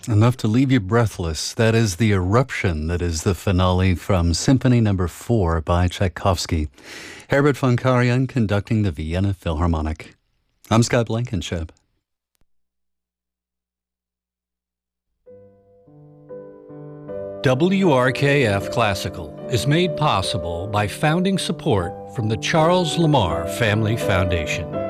Enough to leave you breathless. That is the eruption that is the finale from Symphony No. 4 by Tchaikovsky. Herbert von Karajan conducting the Vienna Philharmonic. I'm Scott Blankenship. WRKF Classical is made possible by founding support from the Charles Lamar Family Foundation.